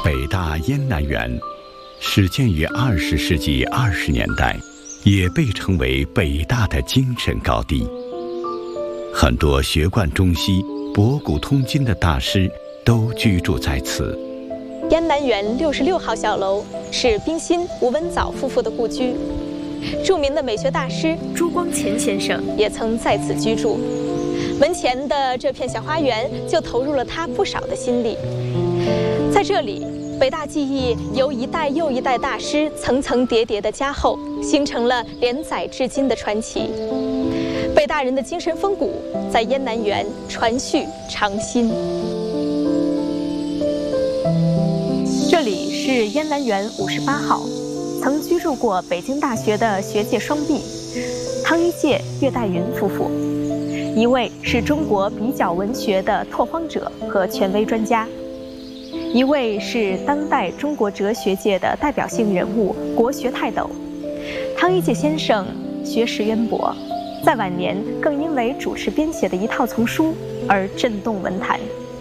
北大燕南园，始建于20世纪20年代，也被称为北大的精神高地。很多学贯中西、博古通今的大师都居住在此。 燕南园66号小楼是冰心、吴文藻夫妇的故居，著名的美学大师朱光潜先生也曾在此居住。门前的这片小花园就投入了他不少的心力。在这里，北大技艺由一代又一代大师层层叠叠的加厚，形成了连载至今的传奇。北大人的精神风骨在燕南园传续长新。这里是燕南园58号，曾居住过北京大学的学界双璧汤一介、岳岱云夫妇。一位是中国比较文学的拓荒者和权威专家，一位是当代中国哲学界的代表性人物、国学泰斗。汤一介先生学识渊博，在晚年更因为主持编写的一套丛书而震动文坛。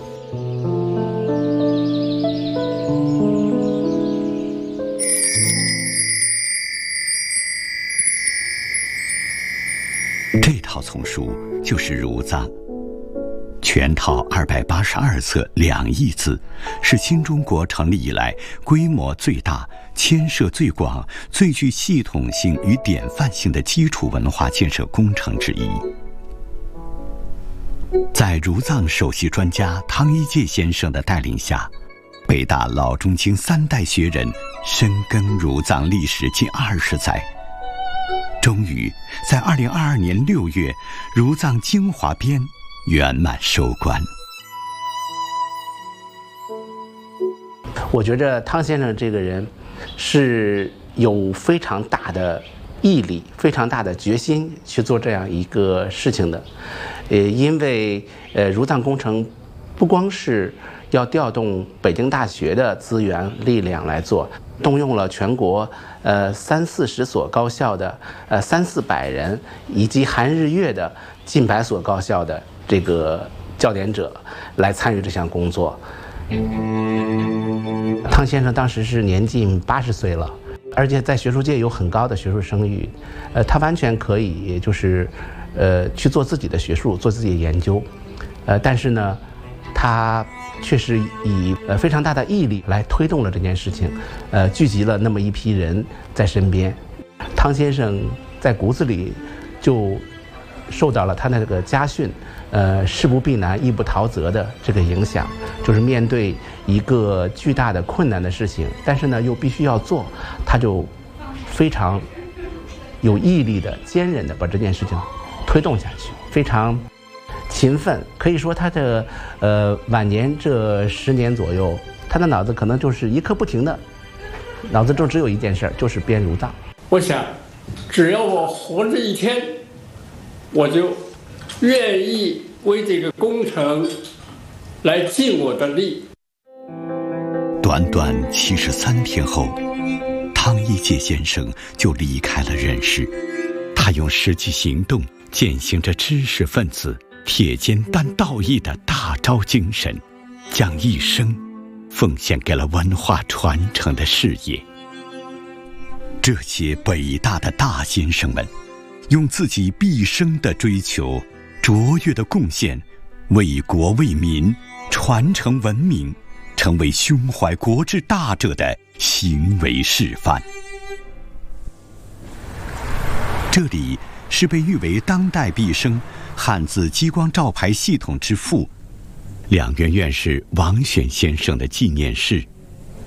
这套丛书就是《儒藏》，全套282册2亿字，是新中国成立以来规模最大、牵涉最广、最具系统性与典范性的基础文化建设工程之一。在儒藏首席专家汤一介先生的带领下，北大老中青3代学人深耕儒藏历史近20载。终于在2022年6月，《儒藏精华编》圆满收官。 我觉着汤先生这个人是有非常大的毅力、非常大的决心去做这样一个事情的。因为儒藏工程不光是要调动北京大学的资源力量来做，动用了全国30-40所高校的300-400人，以及韩日粤的近100所高校的这个教典者来参与这项工作。汤先生当时是年近80岁了，而且在学术界有很高的学术声誉，他完全可以就是去做自己的学术，做自己的研究，但是呢，他确实以非常大的毅力来推动了这件事情，聚集了那么一批人在身边。汤先生在骨子里就受到了他那个家训，事不避难，义不逃责的这个影响，就是面对一个巨大的困难的事情，但是呢又必须要做，他就非常有毅力的、坚韧的把这件事情推动下去，非常勤奋。可以说他的晚年这10年左右，他的脑子可能就是一刻不停的，脑子中只有一件事，就是编儒藏。 我想只要我活着一天，我就愿意为这个工程来尽我的力。 短短73天后，汤一介先生就离开了人世。他用实际行动践行着知识分子铁肩担道义的大招精神，将一生奉献给了文化传承的事业。这些北大的大先生们，用自己毕生的追求、卓越的贡献，为国为民传承文明，成为胸怀国之大者的行为示范。这里是被誉为当代毕生汉字激光照排系统之父梁元院士王选先生的纪念室。